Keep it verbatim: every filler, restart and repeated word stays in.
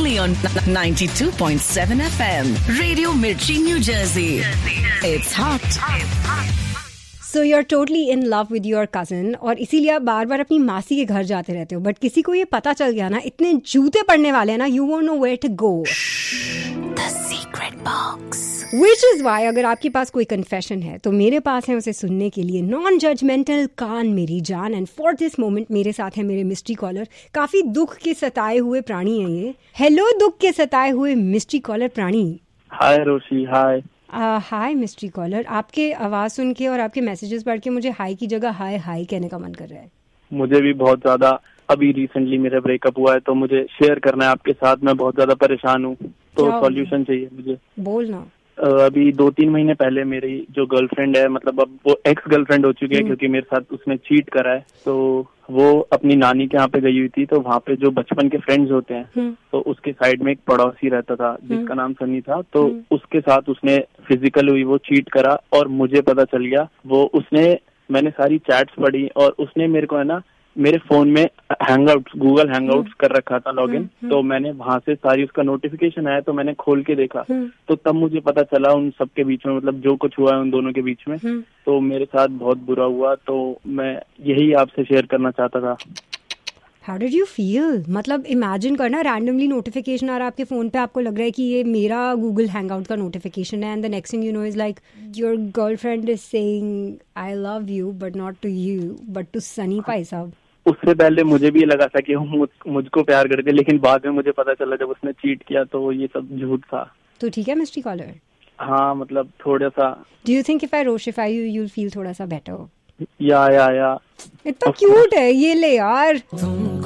only on ninety-two point seven F M. Radio Mirchi, New Jersey. It's hot. So you're totally in love with your cousin और इसीलिए आप बार बार अपनी मासी के घर जाते रहते हो. बट किसी को ये पता चल गया ना, इतने जूते पड़ने वाले हैं ना, you won't know where to go. The secret box. Which is why अगर आपके पास कोई कन्फेशन है तो मेरे पास है उसे सुनने के लिए नॉन जजमेंटल कान मेरी जान. एंड फॉर दिस मोमेंट मेरे साथ है मेरे मिस्ट्री कॉलर. काफी दुख के सताए हुए प्राणी है ये. हेलो दुख के सताए हुए मिस्ट्री कॉलर प्राणी. हाय रोशी. हाय हाय मिस्ट्री कॉलर. आपके आवाज सुन के और आपके मैसेजेस पढ़ के मुझे हाय की जगह हाय हाय कहने का मन कर रहा है. मुझे भी बहुत ज्यादा. अभी रिसेंटली मेरा ब्रेकअप हुआ है तो मुझे शेयर करना है आपके साथ. मैं बहुत ज्यादा परेशान हूँ तो सॉल्यूशन चाहिए मुझे. बोलना. अभी दो तीन महीने पहले मेरी जो गर्लफ्रेंड है, मतलब अब वो एक्स गर्लफ्रेंड हो चुकी है क्योंकि मेरे साथ उसने चीट करा है. तो वो अपनी नानी के यहाँ पे गई हुई थी. तो वहाँ पे जो बचपन के फ्रेंड्स होते हैं तो उसके साइड में एक पड़ोसी रहता था जिसका नाम सनी था. तो उसके साथ उसने फिजिकल हुई, वो चीट करा और मुझे पता चल गया. वो उसने मैंने सारी चैट्स पढ़ी और उसने मेरे को है ना मेरे फोन में हैंगआउट्स गूगल हैंगआउट्स कर रखा था लॉगिन. तो मैंने वहां से सारी उसका नोटिफिकेशन आया तो मैंने खोल के देखा. तो तब मुझे पता चला उन सबके बीच में, मतलब जो कुछ हुआ है उन दोनों के बीच में. तो मेरे साथ बहुत बुरा हुआ. तो मैं यही आपसे शेयर करना चाहता था. How did you feel? मतलब इमेजिन करना, रैंडमली नोटिफिकेशन आ रहा है आपके फोन पे, आपको लग रहा है कि ये मेरा गूगल हैंगआउट का नोटिफिकेशन है. And the next thing you know is like your girlfriend is saying I love you but not to you but to Sunny भाई साहब. उससे पहले मुझे भी लगा था कि वो मुझ, मुझको प्यार करते, लेकिन बाद में मुझे पता चला जब उसने चीट किया तो ये सब झूठ था. तो ठीक है मिस्ट्री कॉलर. हाँ मतलब थोड़ा सा. Do you think if I रोशिफाई you you will feel थोड़ा सा बेटर? या या या इतना क्यूट है ये. ले यार.